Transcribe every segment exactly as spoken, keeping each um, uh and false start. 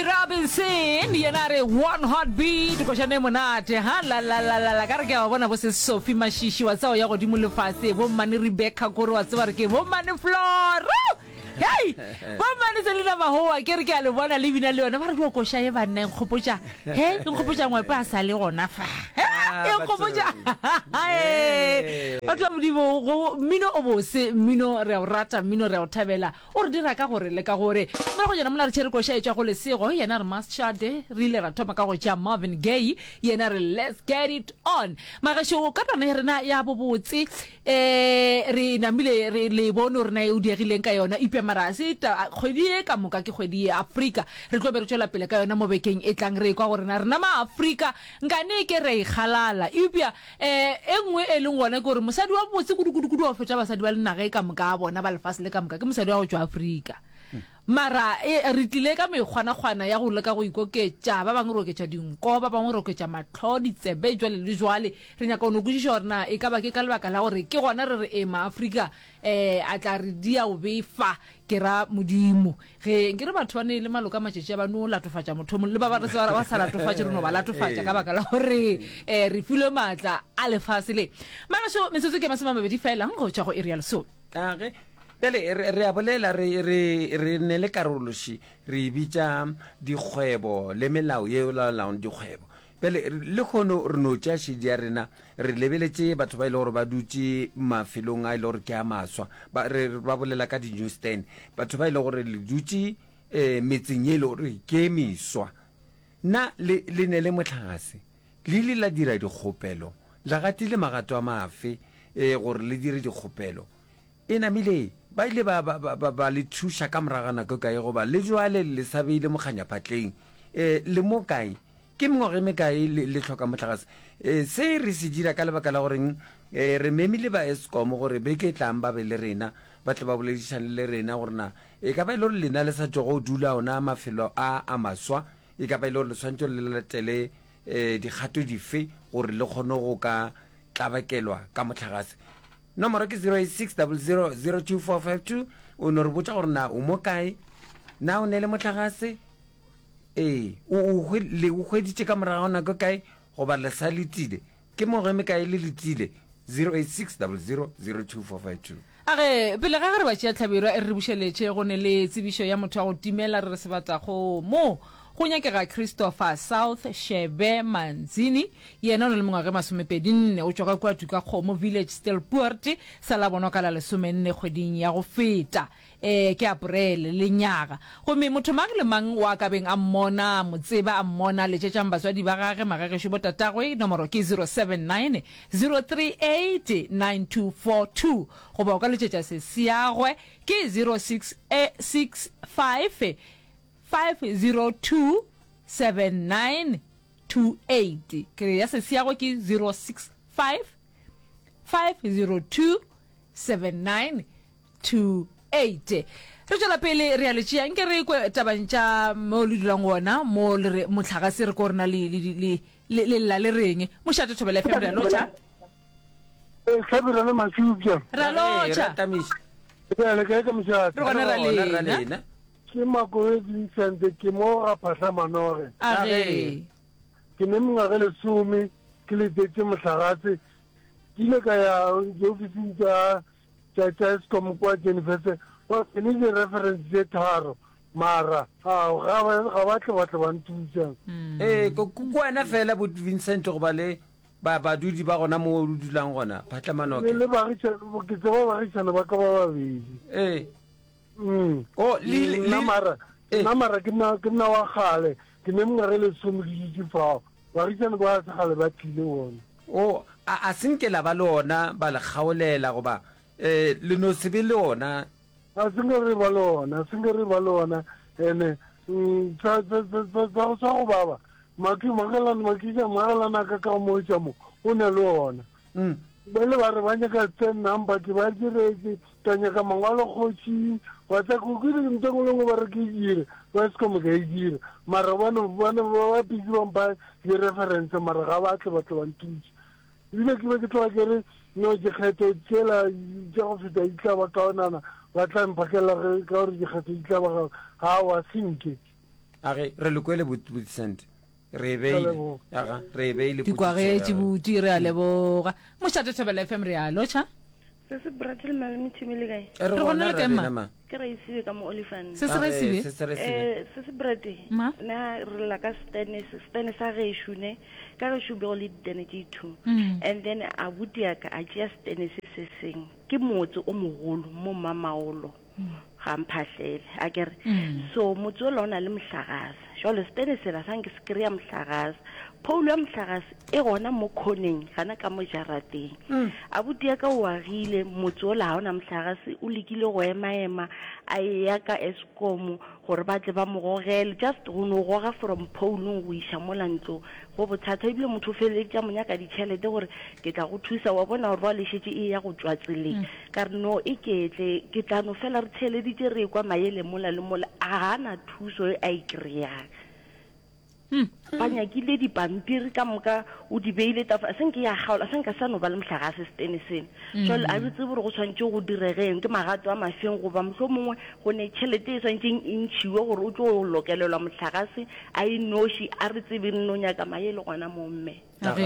Robinson yena re one heartbeat ko shane monate ha la la la la ka re ke wa bona bo se Sophie Mashishi wa tsao ya go di molefase bo mane Rebecca Koro wa tseba re ke bo mane Flora hey bo mane Selina Mahoa ke re ke a le bona le bina le yona ba re go shaye ba nne nkgopotsa he nkgopotsa ngwe pa sa le gona fa e nkgopotsa hey ba tla modimo go mino o bo se mino re o rata mino re o thabela o re dira ka gore le ka gore mo go jena mola re tshere ko shaye tsa go le sego yena re must shade re ile ra thoma ka go tja Marvin Gaye yena re let's get it on magasho ka tana rena ya bobotse eh re namile re le bono rena e o diegileng ka yona ipe marase ta kgwedi e ka moka ke kgwedi ya Africa re tlo be re tswela pele ka yona mo bekeng e tlang re kwa gore na rena ma Africa ngane ke re khalala ipya eh engwe e leng gona gore mosadi wa botse kudukudu wa fetsa basadi ba lena ga e ka moka bona ba lefase le ka moka ke mosadi wa go tswa Africa mara e re tlile ka megwana gwana ya go leka go ikoketša ba bang re oketša dinko ba bang re oketša matlhodi tsebe jwale le jwale re nyaka ono kušiša gore na e ka ba ke ka lebaka la gore ke gona re re e ma Africa eh a tla re dia o befa ke ra modimo ge ke re batho ba ne le maloka matšetše ba no latofatša motho le ba ba re sa ba sa latofatša re no ba latofatša ka baka la gore eh re file matla a lefase le mara so metsotso ke masema mabedi fela go tšwa go area so age Pele re a bolela re re re ne le karoloshi re bitsa dikgwebo le melao ye la laon dikgwebo pele le khono re no tša shidi ya rena re lebeletse batho ba ile gore ba dutse mafelong a ile gore ke a maswa ba re ba bolela ka di news stand batho ba ile gore le dutse eh metseng ye le gore ke miswa na le le ne le motlhagase le le la dira dikgopelo la gatile magato a mafe eh gore le dire dikgopelo ena mile ba ile ba ba ba ba le thusha ka moragana go kae go ba le jwale le sabile moganya phatleng eh le mo kae ke mngwe me kae le tlhoka motlhagase eh se re se dira ka lebaka la gore eh re memile ba Eskom gore be ke tlang ba be le rena ba tle ba boledishana le rena gore na e ka ba ile le na le sa tsogo dula ona mafelo a a maswa e ka ba ile le swantse le letele eh digato dife gore le kgone go ka tlabakelwa ka motlhagase nomoro ke zero eight six zero zero zero two four five two o no re botsa gore na o mo kae na o ne le motlhagase eh o o le o hweditse ka morago na go kae go ba le salitile ke mo re me kae le litile zero eight six zero zero zero two four five two age pele ga re ba tšea tlhabiro e re bušeletse go ne le tsebišo ya motho wa go timela re re se batla go mo go nyakega Christopher South Shebe Manzini yena no le mongwe ga masomepedi nne o tswa kwa tuka Khomo Village Stilport sa la bona ka la lesomenne kgweding ya go feta eh ke April le nyaga go me motho mang le mang wa ka beng a mmona motseba a mmona le tšetšang baswadi ba gage magage sho botatagwe nomoro ke zero seven nine zero three eight nine two four two go ba ka le tšetša se siagwe ke zero six six five five zero two seven nine two eight ke ya se siago ke zero six five five zero two seven nine two eight re tsela pele re ale tšea nke re kwe tabantša mo le dulang gona mo le motlhagase re ko rena le le le la le reng mo shate thobela F M re lo tša e sabira le mashuka ra lo tša tamishi le ka ka mshata re gona ra le ke mako e sente ke mo a phahla manore age ke ne mngwe le sumi ke le tetse motlhagase ke le ka ya ofising tsa tsa tsa Eskom kwa Jennifer wa ke ne di reference tse tharo mara ha ga ba ga ba tle ba tle ba ntutsa eh go kwana fela bo Vincent go ba le ba ba dudi ba gona mo dulang gona phahla manoke le ba re ke tsa ba re tsana ba ka ba babedi eh mm oh le na mara na mara ke na ke na wa gale ke ne mngwe le sumi di fa wa re tsana ba sa gale ba tlile wona oh a sinkela ba lona ba le khaolela go ba eh le no se be lona a singa re ba lona singa re ba lona ene tsa tsa tsa tsa go baba maki magala maki ja magala na ka ka mo tsa mo o ne lona mm bele ba re ba nyaka ten number ke ba diretse tanya ka mangwalo khotsi wa tsa go ke di ntongolo ba re ke dire ba se komo ke dire mara bana bana ba bidiwa ba di reference mara ga ba tle ba tle ba ntutse ile ke be ke tloa ke re no je kgetho tsela ja go feta itla ba ka onana ba tla mpakela ka gore je kgetho itla ba ha wa sinke age re le kwele botsent re beile aga re beile dikwagetse buti re a leboga mošate thobela F M re a lotšha se se bratle malemi thimile kae re gona le gona kae, re ma? ke ra isiwe ka mo olifant se se re sibe eh se se brate Ma? na re la ka stene stene sa ge shune ka go shube go le dene ke two and then a buti ya ka a tšea stene se se seng ke motse o mogolo mo mamaolo ga mphahlele a kere so motse o lona le mohlagase jole stene se la sang ke skria mohlagase Paul ya mohlagase e gona mo khoneng gana ka mo jarateng a buti ya ka o agile motse o la ha ona mohlagase o lekile go ema ema a ya ka Eskom gore ba tle ba mo gogele just go no goga from Paul go isha molantlo go bothata ibile motho fele tša monya ka ditšhelete gore ke tla go thusa wa bona gore ba le shetse e ya go tswatsele ka re no e ketle ke tla no fela re tsheleditse re kwa maele mola le mola a hana thuso e a ikreya ba nyakile dipampiri ka moka o di beile tafa a senke ya gaola a senka sa no ba le mohlagase stene sene jole a botse gore go tshwantse go diregeng ke magato a mafeng goba motlho mongwe go ne tšhelete e tshwantseng e ntšhiwe gore o tlo lokelelwa mohlagase a inoši a re tsebe nno nyaka maele gona mo mme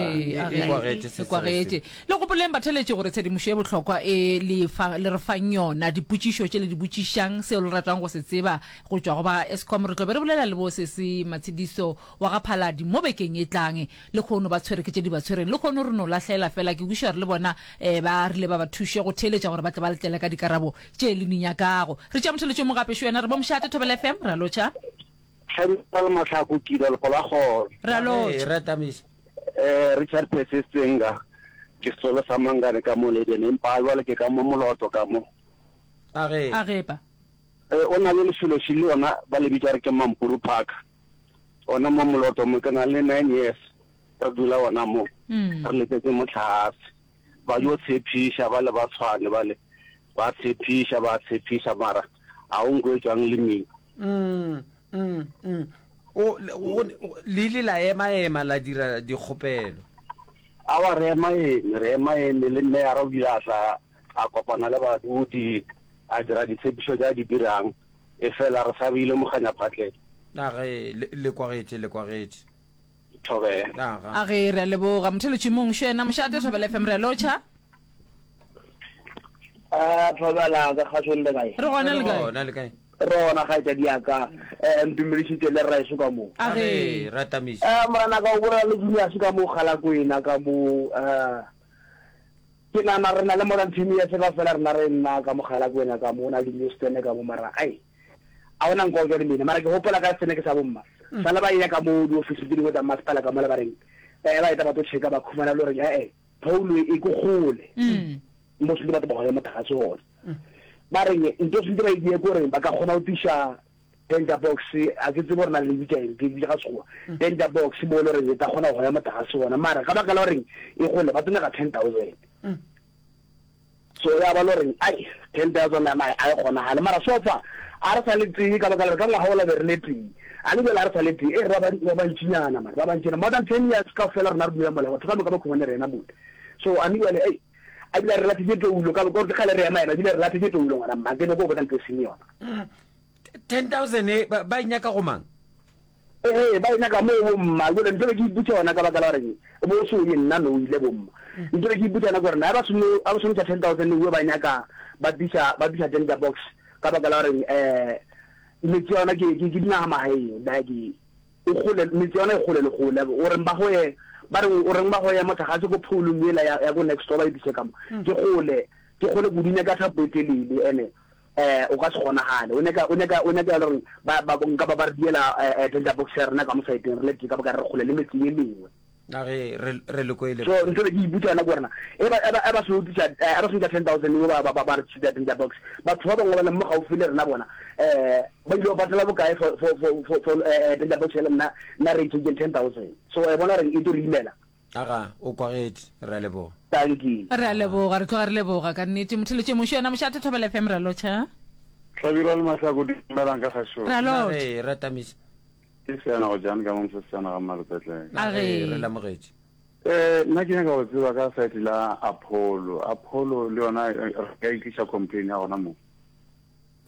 kwagetse le go boleng batheletse gore tshedimošo e botlhokwa e le re fang yona dipotšišo tše le di botšišang seo le ratang go se tseba go tšwa go ba Eskom re tlo be re bolela le bo se se matshediso wa ga Phaladi mo bekeng e tlang le kgono ba tshwere ke tše di ba tshwereng le kgono re no lahlela fela ke buša re le bona ba rile ba ba thuše go theletša gore ba tle ba letlela ka dikarabo tše le ninyakago re tša motheletšo mo gape šo yena re bo mošate Thobela F M ra lotšha Hental Mahlaku kila le gola go ra lotšha re tamis eh Richard Pesestenga ke solo sa mangane ka mo le dene mpalwa le ke ka mo moloto ka mo age a gepa eh ona le lefelo shile ona ba le bitsa re ke Mampuru Park ona mo moloto mo kana le nine years ra dula ona mo re le tse motlhase ba yo tshepisha ba le ba tshwane ba le ba tshepisha ba tshepisha mara a o ngo tsang le mi mm mm mm o le la ema ema la dira dikgopelo a wa rema e rema e le nne ya robilatla a kopana le ba duti a dira ditshepisho ja di dirang e fela re sabile moganya phatle age le kwagetse le kwagetse thobe a ge re leboga motheletši mong šo ena mošate Thobela F M re lotšha a thobela ga khatsonde kae re gona le kae ona le kae rona ga tsa diaka eh ntumedisitse le raiso ka mo age re tamis eh mara ka go ra le dunia se ka mo khala kwena ka mo eh ke na na rena le mo ran thimi ya se ba fela rena rena ka mo khala kwena ka mo na di stene ka mo mara ai a ona ngo ke mine mara ke hopola ka tsene ke sa bomma sala ba ya ka mo di office di ngota masipala ka mo la bareng eh ba ita ba to cheka ba khumana lo re eh Paul e go gole mm mo se ba ba ya motha tso ba re into se dira idea gore ba ka gona o tisha tender box a ke tsebo rena le weekend ke di ga tsoa tender box mo lo re ta gona go ya motha ga sona mara ka ba ka lo re e gole ba tsena ka ten thousand so ya ba lo re ai ten thousand na mai ai gona ha le mara sofa a re sa le tsi ka ba ka re ka la hola be re le tsi a le la re sa le tsi e ra ba ba ntšinyana mara ba ba ntšina more than ten years ka fela re na re bua mola batho ka mo ka ba khone rena mo so ani wale ai a bila re latile to ulo ka go re khala re ya maena bila re latile to ulo ngwana mma ke no go bona ntse senior ten thousand ba inyaka go mang eh ba ina ka mo mma go le ntse ke butse ona ka ba ka la re bo so ye nna no ile bomma ntse ke butse na go re na ba sunu a ba sunu ten thousand we ba inyaka ba bisa ba bisa tender box ka ba ka la re eh le tsona ke ke dina ma hai ba di o gole le tsona e gole le gole o re mba go ye ba re o re mba go ya motha ga se go phulu mmela ya go next door ba di sekam ke gole ke gole go dinya ka sa botelele ene eh o ka se gona hane o ne ka o ne ka o ne ka re ba ba nka ba ba diela tender boxer na ka mo site re le ka ba ka re gole le metsi e lengwe age re le koile so ntse ke ibutsa na bona e ba e ba so ditsa e ba so ditsa ten thousand ba ba ba re tshida tender box ba tswa ba ngwana mo ga o file rena bona eh ba ile ba tla bokae for for for for tender box na na re tshide ten thousand so e bona re e to rimela aga o kwagetse re lebo thank you re a leboga re tloga re leboga ka nnete motheletše mo šo ena mošate Thobela F M ra lotšha Tlhabirwa le Mahlaku di melang ka kgašo ra lotšha re re tamis ke seana go jana ka mongse seana ga malopetle age re la mogetše eh nna ke nyaka go tseba ka site la Apollo Apollo le yona re ka ikisa complain ya gona mo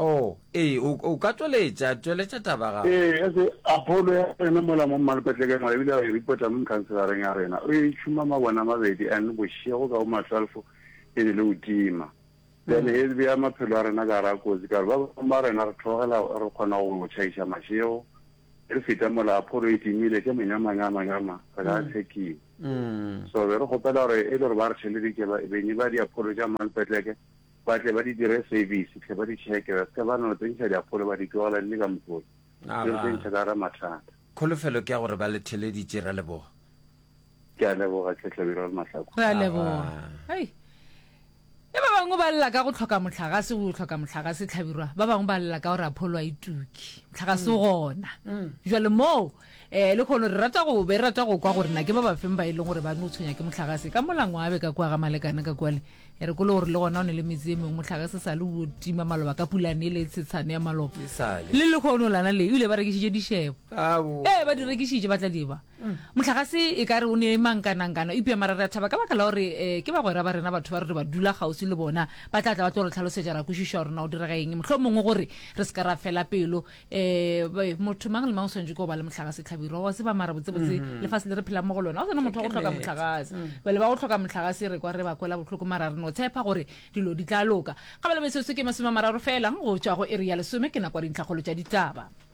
oh ee o ka tsweletša tsweletša taba ga ee ese apolo ya rena mola mo malepetleke ngwa ebile a e repota mo khanselareng ya rena o e tšhuma mabona mabedi and bošego ka go matwalfo e le le o tima then e bea maphelo a rena ka ra kotsi ka re ba bangwe ba rena re tlogela re kgona go tšhaiša mašego re feta mola apolo e timile ke menyamanyamanyama re ka tshekiwe so be re gopela gore e le gore ba re tšheledike benye ba diapolo tša malepetleke ba tle ba di dire service tle ba di cheke ba ska ba no tsentša diapolo ba di tlogela le ka mpolo le tsentša ka ra mathata kholofelo ke ya gore ba le theleditše ra leboga ke a leboga Tlhabiro le Mahlako ra leboga hai e ba bangwe ba lla ka go tlhoka motlhagase go tlhoka motlhagase Tlhabirwa ba bangwe ba lla ka gore Apollo a ituki motlhagase gona jwale mo eh le khono re rata go be rata go kwa gore na ke ba ba feng ba ile gore ba no tshwenya ke motlhagase ka molango a be ka kwa ga malekane ka kwale e re go le gore le gona o ne le metse mengwe motlhagase sa le go tima maloba ka pulane le tsetshane ya maloba le le khono lana le ile ba rekisitse dishebo eh ba di rekisitse ba tla diba motlhagase e ka re o ne mankanangana ipia marara thaba ka baka la gore ke ba gore ba rena batho ba re ba dula gausi le bona ba tla tla ba tlo re tlhalosetsa ra kwishisha rona o dira ga eng motlho mongwe gore re ska ra fela pelo eh motho mang le mang sonje go ba le motlhagase Tlhabiro wa se ba mara botse botse le fa se le re phela mo go lona o tsena motho go tlhoka motlhagase ba le ba go tlhoka motlhagase re kwa re ba kwela botlhoko marara no tshepa gore dilo di tla loka ga ba le metso se ke masima mararo fela go tswa go area le some ke na kwa dintlhagolo tša ditaba